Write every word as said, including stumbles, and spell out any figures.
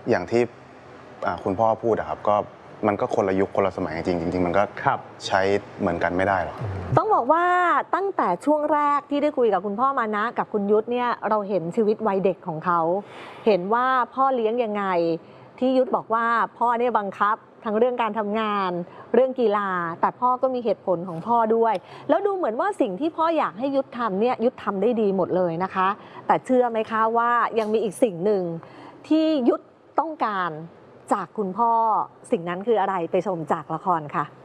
อย่างที่คุณพ่อพูดอะครับก็มันก็คนละยุคคนละสมัยจริงจริงๆมันก็ใช้เหมือนกันไม่ได้หรอกต้องบอกว่าตั้งแต่ช่วงแรกที่ได้คุยกับคุณพ่อมานะกับคุณยุทธเนี่ยเราเห็นชีวิตวัยเด็กของเขาเห็นว่าพ่อเลี้ยงยังไงที่ยุทธบอกว่าพ่อเนี่ยบังคับทั้งเรื่องการทำงานเรื่องกีฬาแต่พ่อก็มีเหตุผลของพ่อด้วยแล้วดูเหมือนว่าสิ่งที่พ่ออยากให้ยุทธทำเนี่ยยุทธทำได้ดีหมดเลยนะคะแต่เชื่อไหมคะว่ายังมีอีกสิ่งหนึ่งที่ยุทธต้องการจากคุณพ่อสิ่งนั้นคืออะไรไปชมจากละครค่ะ